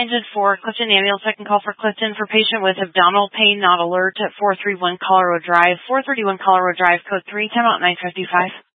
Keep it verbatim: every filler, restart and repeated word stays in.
Engine four, Clifton Ambulance, second call for Clifton for patient with abdominal pain, not alert at four thirty-one Colorado Drive. four thirty-one Colorado Drive, code three, timeout nine fifty-five.